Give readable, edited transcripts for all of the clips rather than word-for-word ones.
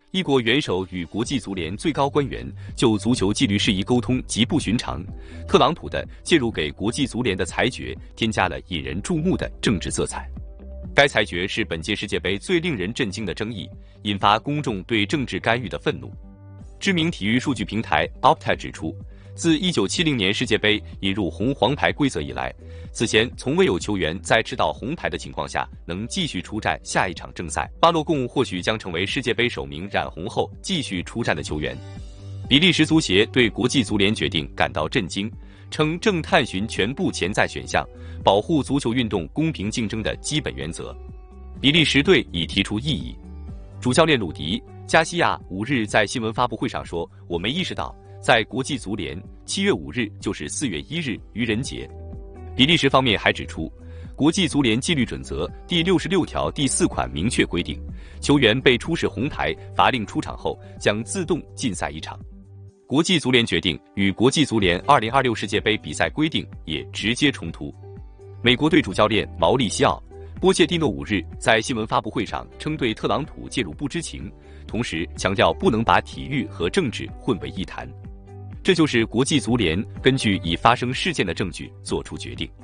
一国元首与国际足联最高官员就足球纪律事宜沟通极不寻常，特朗普的介入给国际足联的裁决添加了引人注目的政治色彩。该裁决是本届世界杯最令人震惊的争议，引发公众对政治干预的愤怒。知名体育数据平台 Opta 指出，自1970年世界杯引入红黄牌规则以来，此前从未有球员在吃到红牌的情况下能继续出战下一场正赛。巴洛贡或许将成为世界杯首名染红后继续出战的球员。比利时足协对国际足联决定感到震惊，称正探寻全部潜在选项，保护足球运动公平竞争的基本原则。比利时队已提出异议。主教练鲁迪·加西亚5日在新闻发布会上说：“我没意识到，在国际足联7月5日就是4月1日愚人节。”比利时方面还指出，国际足联纪律准则第66条第4款明确规定，球员被出示红牌罚令出场后将自动禁赛一场。国际足联决定与国际足联2026世界杯比赛规定也直接冲突。美国队主教练毛利西奥·波切蒂诺5日在新闻发布会上称对特朗普介入不知情，同时强调不能把体育和政治混为一谈。这就是国际足联根据已发生事件的证据做出决定。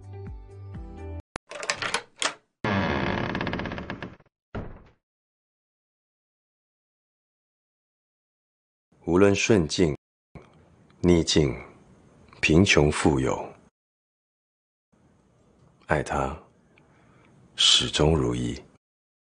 无论顺境、逆境、贫穷富有，爱他始终如一。